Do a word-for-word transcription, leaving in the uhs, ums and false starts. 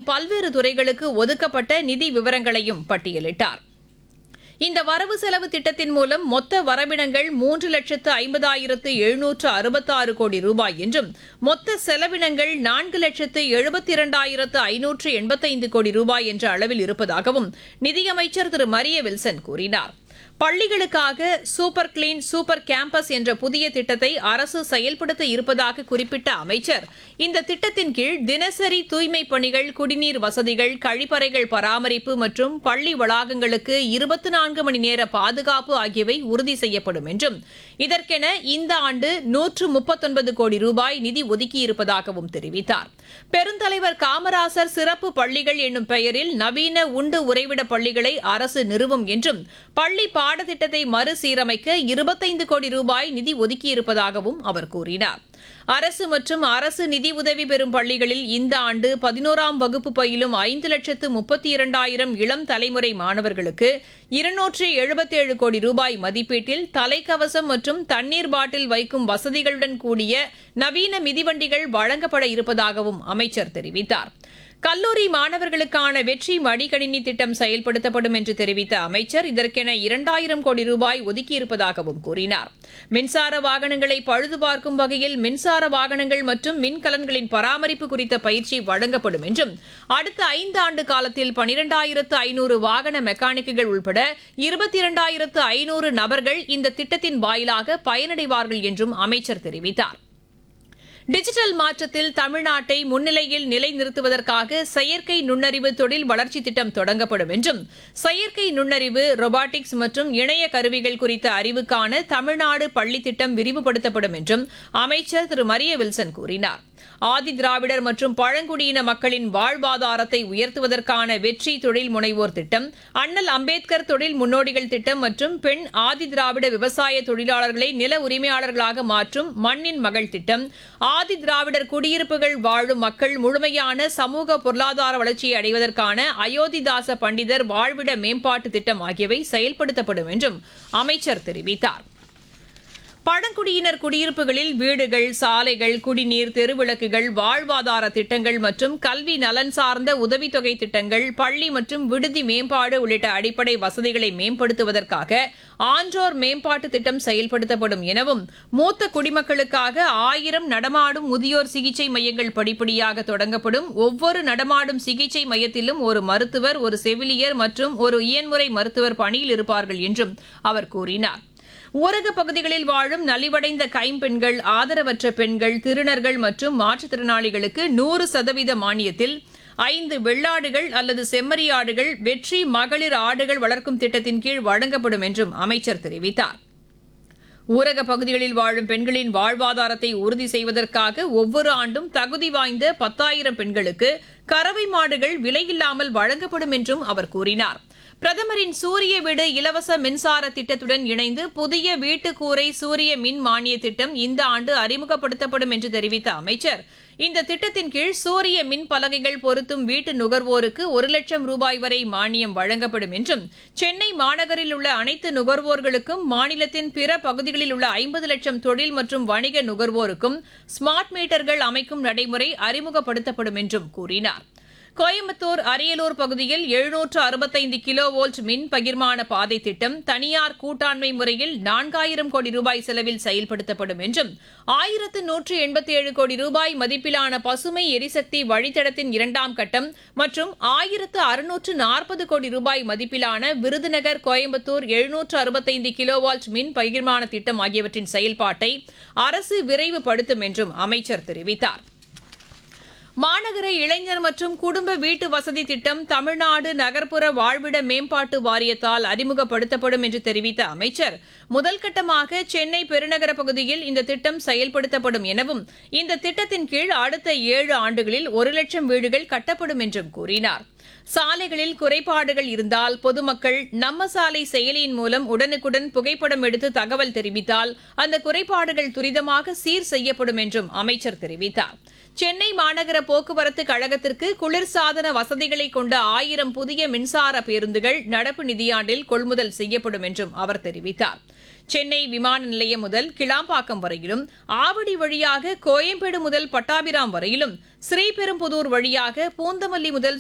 பல்வேறு துறைகளுக்கு ஒதுக்கப்பட்ட நிதி விவரங்களையும் பட்டியலிட்டார். இந்த வரவு செலவு திட்டத்தின் மூலம் மொத்த வரவினங்கள் மூன்று லட்சத்து ஐம்பதாயிரத்து எழுநூற்று அறுபத்தாறு கோடி ரூபாய் என்றும் மொத்த செலவினங்கள் நான்கு லட்சத்து எழுபத்தி இரண்டாயிரத்து ஐநூற்று எண்பத்தைந்து கோடி ரூபாய் என்ற அளவில் இருப்பதாகவும் நிதியமைச்சர் திரு மரிய வில்சன் கூறினார். பள்ளிகளுக்காக சூப்பர் கிளீன் சூப்பர் கேம்பஸ் என்ற புதிய திட்டத்தை அரசு செயல்படுத்த இருப்பதாக குறிப்பிட்ட அமைச்சர், இந்த திட்டத்தின் கீழ் தினசரி தூய்மைப் பணிகள், குடிநீர் வசதிகள், கழிப்பறைகள் பராமரிப்பு மற்றும் பள்ளி வளாகங்களுக்கு இருபத்தி நான்கு மணி நேர பாதுகாப்பு ஆகியவை உறுதி செய்யப்படும் என்றும், இதற்கென இந்த ஆண்டு நூற்று முப்பத்தொன்பது கோடி ரூபாய் நிதி ஒதுக்கியிருப்பதாகவும் தெரிவித்தார். பெருந்தலைவர் காமராசர் சிறப்பு பள்ளிகள் என்னும் பெயரில் நவீன உண்டு உறைவிட பள்ளிகளை அரசு நிறுவும் என்றும், பள்ளி பாடத்திட்டத்தை மறுசீரமைக்க இருபத்தைந்து கோடி ரூபாய் நிதி ஒதுக்கியிருப்பதாகவும் அவர் கூறினார். அரசு மற்றும் அரசு நிதி உதவி பெறும் பள்ளிகளில் இந்த ஆண்டு பதினோராம் வகுப்பு பயிலும் ஐந்து லட்சத்து முப்பத்தி இரண்டாயிரம் இளம் தலைமுறை மாணவர்களுக்கு இருநூற்று எழுபத்தேழு கோடி ரூபாய் மதிப்பீட்டில் தலைக்கவசம் மற்றும் தண்ணீர் பாட்டில் வைக்கும் வசதிகளுடன் கூடிய நவீன மிதிவண்டிகள் வழங்கப்பட இருப்பதாகவும் அமைச்சர் தெரிவித்தார். கல்லூரி மாணவர்களுக்கான வெற்றி மடிக்கணினி திட்டம் செயல்படுத்தப்படும் என்று தெரிவித்த அமைச்சர், இதற்கென இரண்டாயிரம் கோடி ரூபாய் ஒதுக்கியிருப்பதாகவும் கூறினார். மின்சார வாகனங்களை பழுதுபார்க்கும் வகையில் மின்சார வாகனங்கள் மற்றும் மின்கலன்களின் பராமரிப்பு குறித்த பயிற்சி வழங்கப்படும் என்றும், அடுத்த ஐந்து ஆண்டு காலத்தில் பனிரெண்டாயிரத்து ஐநூறு வாகன மெக்கானிக்குகள் உட்பட இருபத்தி இரண்டாயிரத்து ஐநூறு நபர்கள் இந்த திட்டத்தின் வாயிலாக பயனடைவார்கள் என்றும் அமைச்சர் தெரிவித்தார். டிஜிட்டல் மாற்றத்தில் தமிழ்நாட்டை முன்னிலையில் நிலைநிறுத்துவதற்காக செயற்கை நுண்ணறிவு தொழில் வளர்ச்சி திட்டம் தொடங்கப்படும் என்றும், செயற்கை நுண்ணறிவு, ரொபாட்டிக்ஸ் மற்றும் இணைய கருவிகள் குறித்த அறிவுக்கான தமிழ்நாடு பள்ளி திட்டம் விரிவுபடுத்தப்படும் என்றும் அமைச்சர் திரு மரிய வில்சன் கூறினார். ஆதி திராவிடர் மற்றும் பழங்குடியின மக்களின் வாழ்வாதாரத்தை உயர்த்துவதற்கான வெற்றி தொழில் முனைவோர் திட்டம், அண்ணல் அம்பேத்கர் தொழில் முன்னோடிகள் திட்டம் மற்றும் பெண் ஆதி திராவிட விவசாய தொழிலாளர்களை நில உரிமையாளர்களாக மாற்றும் மண்ணின் மகள் திட்டம், ஆதி திராவிடர் குடியிருப்புகள் வாழும் மக்கள் முழுமையான சமூக பொருளாதார வளர்ச்சியை அடைவதற்கான அயோத்திதாச பண்டிதர் வாழ்விட மேம்பாட்டு திட்டம் ஆகியவை செயல்படுத்தப்படும் என்றும் அமைச்சர் தெரிவித்தார். பழங்குடியினர் குடியிருப்புகளில் வீடுகள், சாலைகள், குடிநீர், தெருவிளக்குகள், வாழ்வாதார திட்டங்கள் மற்றும் கல்வி நலன் சார்ந்த உதவித்தொகை திட்டங்கள், பள்ளி மற்றும் விடுதி மேம்பாடு உள்ளிட்ட அடிப்படை வசதிகளை மேம்படுத்துவதற்காக ஆன்றோர் மேம்பாட்டு திட்டம் செயல்படுத்தப்படும் எனவும், மூத்த குடிமக்களுக்காக ஆயிரம் நடமாடும் முதியோர் சிகிச்சை மையங்கள் படிப்படியாக தொடங்கப்படும். ஒவ்வொரு நடமாடும் சிகிச்சை மையத்திலும் ஒரு மருத்துவர், ஒரு செவிலியர் மற்றும் ஒரு இயன்முறை மருத்துவர் பணியில் இருப்பார்கள் என்றும் அவர் கூறினார். ஊரக பகுதிகளில் வாழும் நலிவடைந்த கைம்பெண்கள், ஆதரவற்ற பெண்கள், திருநர்கள் மற்றும் மாற்றுத்திறனாளிகளுக்கு நூறு சதவீத மானியத்தில் ஐந்து வெள்ளாடுகள் அல்லது செம்மறியாடுகள் வெற்றி மகளிர் ஆடுகள் வளர்க்கும் திட்டத்தின் கீழ் வழங்கப்படும் என்றும் அமைச்சர் தெரிவித்தார். ஊரக பகுதிகளில் வாழும் பெண்களின் வாழ்வாதாரத்தை உறுதி செய்வதற்காக ஒவ்வொரு ஆண்டும் தகுதி வாய்ந்த பத்தாயிரம் பெண்களுக்கு கறவை மாடுகள் விலையில்லாமல் வழங்கப்படும் என்றும் அவர் கூறினார். பிரதமரின் சூரிய வீடு இலவச மின்சார திட்டத்துடன் இணைந்து புதிய வீட்டுக்கூரை சூரிய மின் மானிய திட்டம் இந்த ஆண்டு அறிமுகப்படுத்தப்படும் என்று தெரிவித்த அமைச்சர், இந்த திட்டத்தின் கீழ் சூரிய மின் பலகைகள் பொருத்தும் வீட்டு நுகர்வோருக்கு ஒரு லட்சம் ரூபாய் வரை மானியம் வழங்கப்படும் என்றும், சென்னை மாநகரில் உள்ள அனைத்து நுகர்வோர்களுக்கும் மாநிலத்தின் பிற பகுதிகளில் உள்ள ஐம்பது லட்சம் தொழில் மற்றும் வணிக நுகர்வோருக்கும் ஸ்மார்ட் மீட்டர்கள் அமைக்கும் நடைமுறை அறிமுகப்படுத்தப்படும் என்றும் கூறினார். கோயம்புத்தூர், அரியலூர் பகுதியில் எழுநூற்று அறுபத்தைந்து கிலோ வோல்ட் மின் பகிர்மான பாதை திட்டம் தனியார் கூட்டாண்மை முறையில் நான்காயிரம் கோடி ரூபாய் செலவில் செயல்படுத்தப்படும் என்றும், ஆயிரத்து நூற்று எண்பத்தி ஏழு கோடி ரூபாய் மதிப்பிலான பசுமை எரிசக்தி வழித்தடத்தின் இரண்டாம் கட்டம் மற்றும் ஆயிரத்து அறுநூற்று நாற்பது கோடி ரூபாய் மதிப்பிலான விருதுநகர், கோயம்புத்தூர் எழுநூற்று அறுபத்தைந்து கிலோ வோல்ட் மின் பகிர்மான திட்டம் ஆகியவற்றின் செயல்பாட்டை அரசு விரைவுபடுத்தும் என்றும் அமைச்சர் தெரிவித்தார். மாநகர இளைஞர் மற்றும் குடும்ப வீட்டு வசதி திட்டம் தமிழ்நாடு நகர்ப்புற வாழ்விட மேம்பாட்டு வாரியத்தால் அறிமுகப்படுத்தப்படும் என்று தெரிவித்த அமைச்சர், முதல் கட்டமாக சென்னை பெருநகர பகுதியில் இந்த திட்டம் செயல்படுத்தப்படும் எனவும், இந்த திட்டத்தின் கீழ் அடுத்த ஏழு ஆண்டுகளில் ஒரு லட்சம் வீடுகள் கட்டப்படும் என்றும் கூறினார். சாலைகளில் குறைபாடுகள் இருந்தால் பொதுமக்கள் நம்ம சாலை செயலியின் மூலம் உடனுக்குடன் புகைப்படம் எடுத்து தகவல் தெரிவித்தால் அந்த குறைபாடுகள் துரிதமாக சீர் செய்யப்படும் என்றும் அமைச்சர் தெரிவித்தார். சென்னை மாநகர போக்குவரத்து கழகத்திற்கு குளிர்சாதன வசதிகளை கொண்ட ஆயிரம் புதிய மின்சார பேருந்துகள் நடப்பு நிதியாண்டில் கொள்முதல் செய்யப்படும் என்றும் அவர் தெரிவித்தார். சென்னை விமான நிலையம் முதல் கிளாம்பாக்கம் வரையிலும், ஆவடி வழியாக கோயம்பேடு முதல் பட்டாபிராம் வரையிலும், ஸ்ரீபெரும்புதூர் வழியாக பூந்தமல்லி முதல்